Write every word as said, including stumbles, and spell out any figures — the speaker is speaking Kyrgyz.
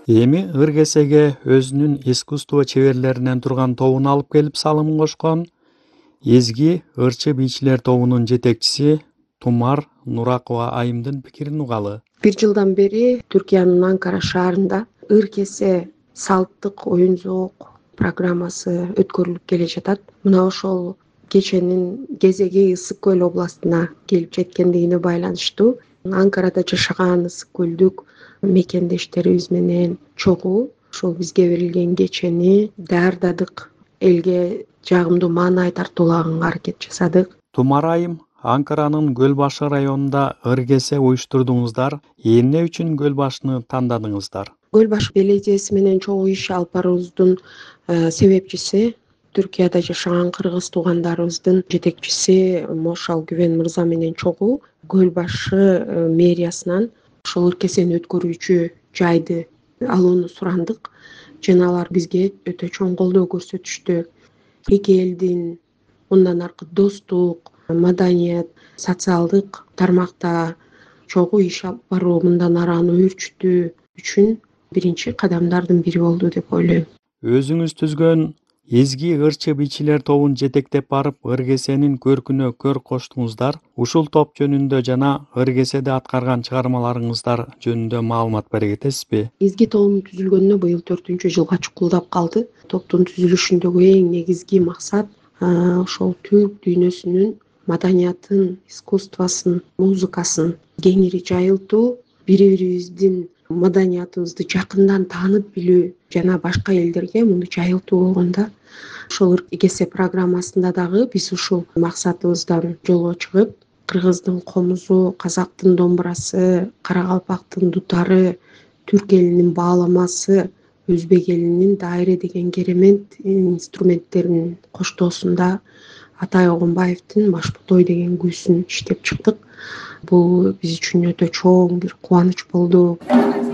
Эми Ыргесеге өзүнүн искусство чеберлеринен турган тобун алып келип салымын кошкон Ezgi ырчы бийчилер тобунун жетекчиси Тумар Нуракова айымдын пикирин угалы. Бир жылдан бери Түркиянын Анкара шаарында Ыркесе салттык оюн зоок программасы өткөрүлүп келе жатат. Мына ошол кеченин кезеги Ысык көл областына келип жеткендигине байланыштуу Анкарада жашаган ысык көлдүк мекендештерибиз менен чогуу ошол бизге берилген кечени даярдадык, элге жагымдуу маанай тартуулаганга аракет жасадык. Тумар айым, Анкаранын Көл башы районунда Ыргесе уюштурдуңуздар. Эмне үчүн Көл башыны тандадыңыздар? Көл баш беледияси менен чогуу иш алып баруубуздун себепчиси Түркияда жашаган кыргыз туугандарыбыздын жетекчиси Мошал Күбен мырза менен чогуу Көл башы мэриясынан ошол Ыркесени өткөрүүчү жайды алууну сурандык жана алар бизге өтө чоң колдоо көрсөтүштү. Эки элдин мындан аркы достук, маданият, социалдык тармакта чогуу иш алып баруу, мындан ары аны өөрчүтүү үчүн биринчи кадамдардын бири болду деп ойлойм. Өзүңүз түзгөн Ezgi ырчы бийчилер тобун жетектеп барып, Ыргесенин көркүнө көр коштуңуздар. Ушул топ жөнүндө жана Ыргеседе аткарган чыгармаларыңыздар жөнүндө маалымат бере кетесизби? Ezgi тобунун түзүлгөнүнө быйыл төртүнчү жылга чукулдап калды. Топтун түзүлүшүндөгү эң негизги максат ошол түрк дүйнөсүнүн маданиятын, искусствосын, музыкасын кеңири жайылтуу, бири-бирибиздин маданиятыбызды жакындан таанып билүү жана башка элдерге муну жайылтуу болгондо ошол Ыргесе программасында дагы биз ушул максатыбыздан жолго чыгып, кыргыздын комузу, казактын домбурасы, каракалпактын дутары, түрк элинин бааламасы, өзбек элинин дайре деген керемет инструменттеринин коштоосунда Атай Огонбаевдин Машбутой деген күүсүн иштеп чыктык. Бул биз үчүн өтө чоң бир кубаныч болду.